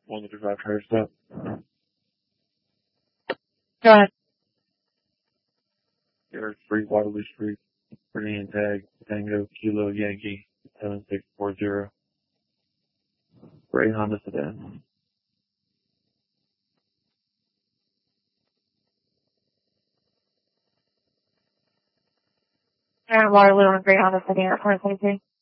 135 first up. Go ahead. Eric Free, Waterloo Street, Ferdinand Tag, Tango, Kilo, Yankee, 7640. Gray Honda sedan. Waterloo on Great Honda City Airport, 22.